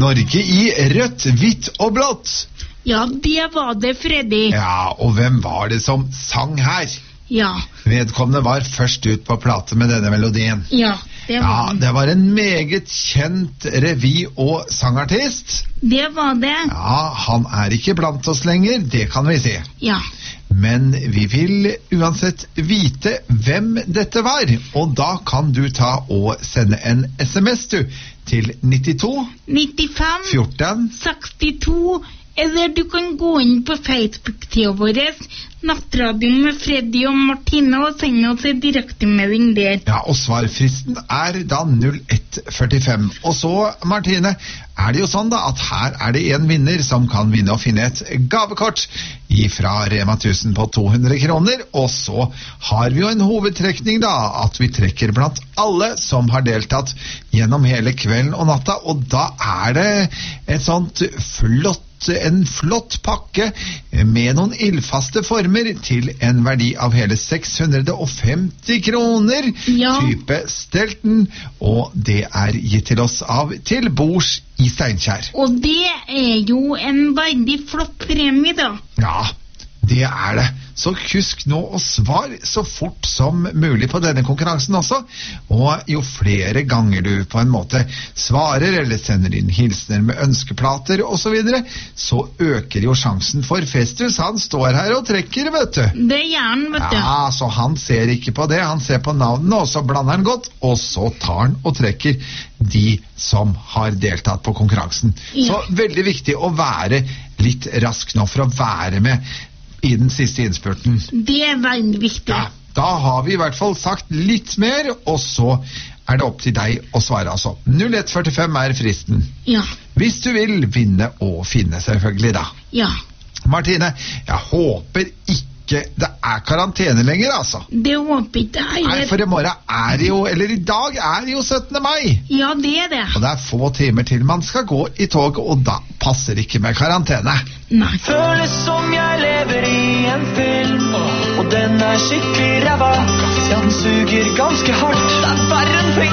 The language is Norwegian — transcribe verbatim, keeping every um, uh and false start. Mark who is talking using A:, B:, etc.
A: Norge i rødt, hvitt og blått.
B: Ja, det var det, Freddy.
A: Ja, og hvem var det som sang her?
B: Ja.
A: Vedkommende var først ut på plate med denne melodien.
B: Ja, det var
A: Ja, det var en meget kjent revy- og sangartist.
B: det. var det.
A: Ja, han er ikke blant oss lenger, det kan vi si.
B: Ja.
A: Men vi vil uansett vite hvem dette var, og da kan du ta og sende en sms du, til nittito
B: nittifem
A: fjorten.
B: sekstito, eller du kan gå inn på Facebook-tida vår, Nattradio med Freddy og Martine, og sende oss en direktemelding der.
A: Ja, og svarfristen er da null ett førtifem. Og så, Martine, er det jo sånn da at her er det en vinner som kan vinne og finne et gavekort fra Rema tusen på to hundre kroner, og så har vi jo en hovedtrekning da, at vi trekker blant alle som har deltatt gjennom hele kvelden og natta, og da er det et sånt flott en flott pakke med noen ildfaste former til en verdi av hele seks hundre femti kroner,
B: Ja.
A: type Stelten, og det er gitt til oss av Til bords i Steinkjer.
B: Og det er jo en veldig flott premie, da.
A: Ja, det er det. Så husk nå å svare så fort som mulig på denne konkurransen også, og jo flere ganger du på en måte svarer eller sender inn hilsener med ønskeplater og så videre, så øker jo sjansen for Festus. Han står her og trekker, vet du.
B: Det er gjerne, vet du.
A: Ja, så han ser ikke på det, han ser på navnene, og så blander han godt, og så tar han og trekker de som har deltatt på konkurransen.
B: Ja.
A: Så veldig viktig å være litt rask nå for å være med i den siste innspurten.
B: Det er veldig viktig.
A: Ja, da har vi i hvert fall sagt litt mer, og så er det opp til deg å svare, altså. null ett førtifem er fristen.
B: Ja,
A: Hvis du vil vinne og finne, selvfølgelig da.
B: ja.
A: Martine, jeg håper ikke det er karantene lenger, altså.
B: Det håper ikke jeg.
A: Nei, for i morgen er det jo, eller i dag er det jo syttende mai.
B: Ja, det er det.
A: Og det er få timer til man skal gå i tog, og da passer ikke med karantene.
B: Nei.
C: Føles som jeg lever i en film, og den er skikkelig ræva. Ja, den suger ganske hardt. Det er verre enn